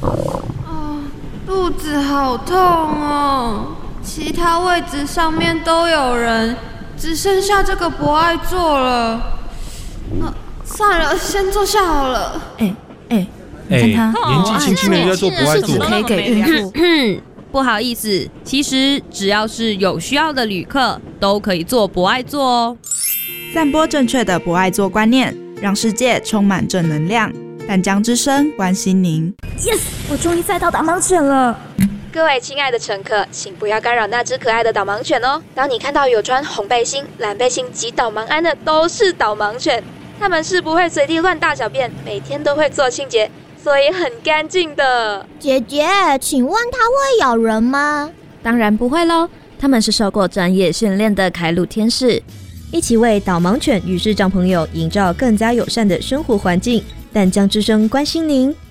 肚子好痛哦，其他位置上面都有人，只剩下这个博爱座了。算了，先坐下好了。 你看他年纪轻轻的就在做博爱座， 可以给孕妇。 不好意思，其实只要是有需要的旅客，都可以坐博爱座哦。 散播正确的博爱座观念，让世界充满正能量。淡江之声关心您。 Yes， 我终于载到导盲犬了。 各位亲爱的乘客，请不要干扰那只可爱的导盲犬哦。当你看到有穿红背心、蓝背心及导盲鞍的，都是导盲犬。它们是不会随地乱大小便，每天都会做清洁，所以很干净的。 姐姐，请问它会咬人吗？ 当然不会咯，它们是受过专业训练的开路天使，一起为导盲犬与视障朋友营造更加友善的生活环境。淡江之声关心您。